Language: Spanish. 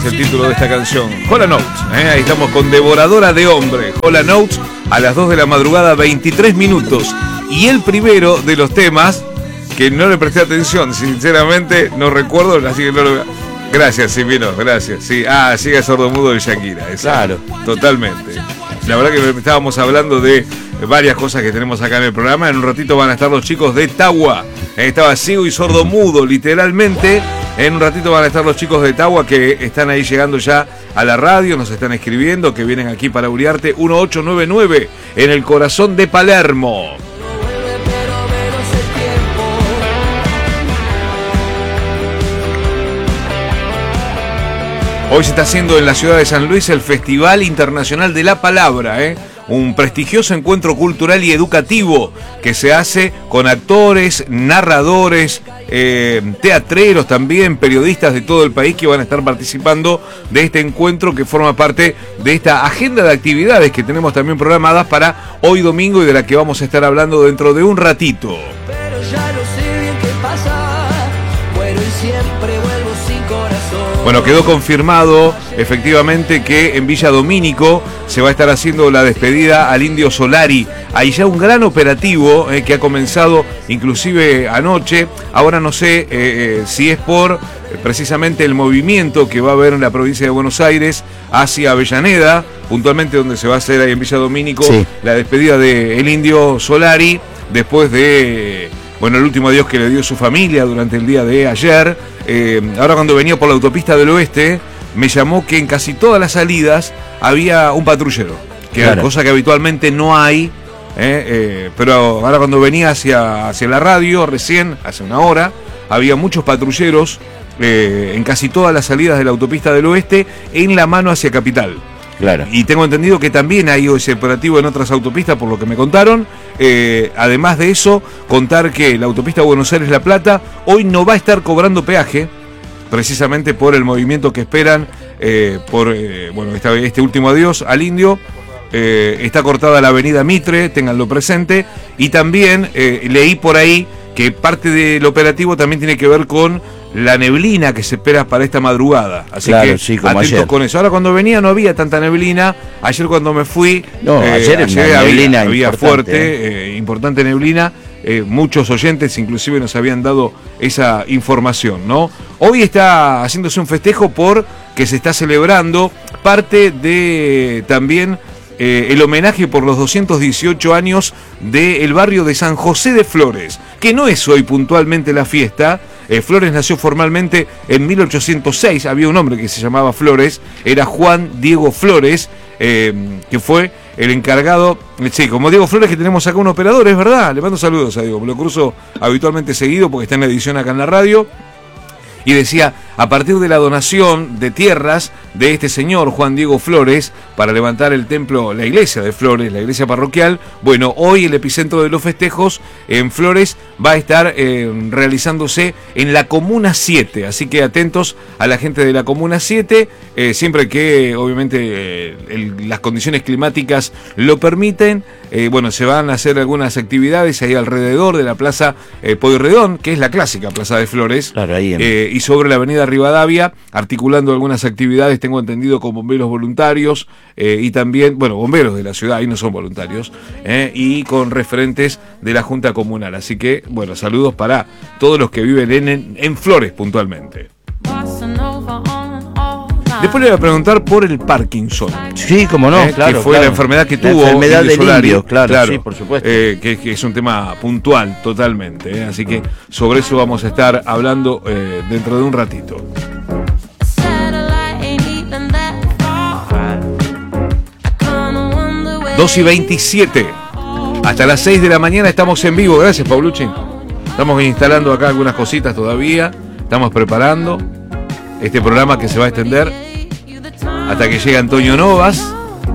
el título de esta canción. Hola Notes, ahí estamos con Devoradora de Hombre. Hola Notes, a las 2 de la madrugada, 23 minutos. Y el primero de los temas, que no le presté atención, sinceramente no recuerdo, así que no lo... Gracias, Silvino, gracias. Sí, sigue Sordomudo de Shakira. Claro, totalmente. La verdad que estábamos hablando de varias cosas que tenemos acá en el programa. En un ratito van a estar los chicos de Tagua. Estaba ciego y sordomudo, literalmente. En un ratito van a estar los chicos de Tagua que están ahí llegando ya a la radio, nos están escribiendo, que vienen aquí para Uriarte 1899, en el corazón de Palermo. Hoy se está haciendo en la ciudad de San Luis el Festival Internacional de la Palabra, un prestigioso encuentro cultural y educativo que se hace con actores, narradores, teatreros también, periodistas de todo el país que van a estar participando de este encuentro que forma parte de esta agenda de actividades que tenemos también programadas para hoy domingo y de la que vamos a estar hablando dentro de un ratito. Pero ya no sé bien qué pasa, muero y siempre vuelvo sin corazón. Bueno, quedó confirmado efectivamente que en Villa Domínico se va a estar haciendo la despedida al Indio Solari. Hay ya un gran operativo que ha comenzado inclusive anoche. Ahora no sé si es por precisamente el movimiento que va a haber en la provincia de Buenos Aires hacia Avellaneda, puntualmente donde se va a hacer ahí en Villa Domínico, sí, la despedida del Indio Solari, después de... Bueno, el último adiós que le dio su familia durante el día de ayer. Ahora cuando venía por la autopista del oeste, me llamó que en casi todas las salidas había un patrullero. Que claro, cosa que habitualmente no hay. Pero ahora cuando venía hacia la radio, recién, hace una hora, había muchos patrulleros en casi todas las salidas de la autopista del oeste en la mano hacia Capital. Claro. Y tengo entendido que también hay ese operativo en otras autopistas, por lo que me contaron. Además de eso, contar que la autopista Buenos Aires-La Plata hoy no va a estar cobrando peaje, precisamente por el movimiento que esperan por este último adiós al Indio. Está cortada la avenida Mitre, ténganlo presente. Y también leí por ahí que parte del operativo también tiene que ver con la neblina que se espera para esta madrugada. Así claro, que sí, atentos ayer con eso. Ahora cuando venía no había tanta neblina. Ayer cuando me fui, ayer había fuerte, importante neblina. Muchos oyentes inclusive nos habían dado esa información, ¿no? Hoy está haciéndose un festejo porque se está celebrando parte de también el homenaje por los 218 años del barrio de San José de Flores, que no es hoy puntualmente la fiesta. Flores nació formalmente en 1806, había un hombre que se llamaba Flores, era Juan Diego Flores, que fue el encargado, sí, como Diego Flores, que tenemos acá un operador, es verdad, le mando saludos a Diego, me lo cruzo habitualmente seguido porque está en la edición acá en la radio. Y decía, a partir de la donación de tierras de este señor Juan Diego Flores para levantar el templo, la iglesia de Flores, la iglesia parroquial, bueno, hoy el epicentro de los festejos en Flores va a estar realizándose en la Comuna 7, así que atentos a la gente de la Comuna 7, siempre que obviamente las condiciones climáticas lo permiten. Bueno, se van a hacer algunas actividades ahí alrededor de la Plaza Pueyrredón, que es la clásica Plaza de Flores, claro, ahí y sobre la avenida Rivadavia, articulando algunas actividades, tengo entendido, con bomberos voluntarios y también, bueno, bomberos de la ciudad, ahí no son voluntarios, y con referentes de la Junta Comunal. Así que, bueno, saludos para todos los que viven en Flores puntualmente. Después le voy a preguntar por el Parkinson. Sí, como no, claro. Que fue la enfermedad que tuvo. La enfermedad del Indio, claro, sí, por supuesto. Que es un tema puntual totalmente. Así que sobre eso vamos a estar hablando dentro de un ratito. Dos y 27. Hasta las 6 de la mañana estamos en vivo. Gracias, Paulucci. Estamos instalando acá algunas cositas todavía. Estamos preparando este programa que se va a extender hasta que llegue Antonio Novas.